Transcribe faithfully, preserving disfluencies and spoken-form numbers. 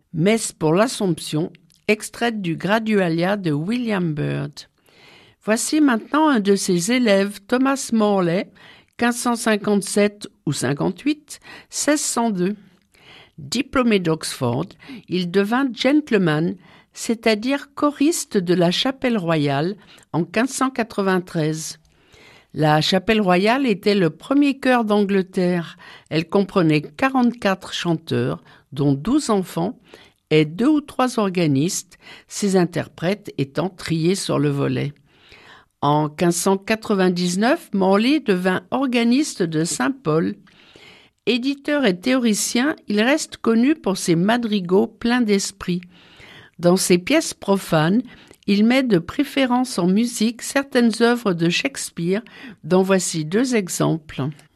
Messe pour l'Assomption, extraite du Gradualia de William Byrd. Voici maintenant un de ses élèves, Thomas Morley, quinze cent cinquante-sept ou cinquante-huit, seize cent deux. Diplômé d'Oxford, il devint gentleman, c'est-à-dire choriste de la Chapelle Royale en quinze cent quatre-vingt-treize. La Chapelle Royale était le premier chœur d'Angleterre. Elle comprenait quarante-quatre chanteurs, dont douze enfants, et deux ou trois organistes, ces interprètes étant triés sur le volet. En quinze cent quatre-vingt-dix-neuf, Morley devint organiste de Saint-Paul. Éditeur et théoricien, il reste connu pour ses madrigaux pleins d'esprit. Dans ses pièces profanes, il met de préférence en musique certaines œuvres de Shakespeare, dont voici deux exemples.